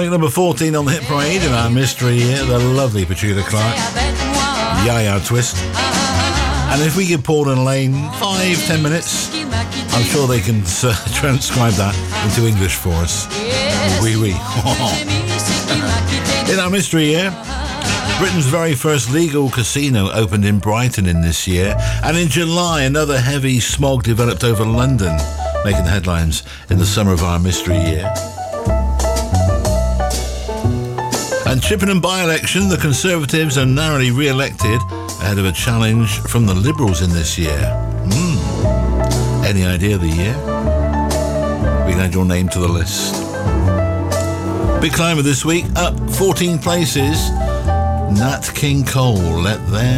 Coming number 14 on the hit parade in our mystery year, the lovely Petula Clark, Ya-Ya Twist. And if we give Paul and Elaine 5-10 minutes, I'm sure they can transcribe that into English for us. Oui, oui. In our mystery year, Britain's very first legal casino opened in Brighton in this year, and in July another heavy smog developed over London, making the headlines in the summer of our mystery year. And Chippenham by-election, the Conservatives are narrowly re-elected ahead of a challenge from the Liberals in this year. Any idea of the year? We can add your name to the list. Big climber this week, up 14 places. Nat King Cole, Let There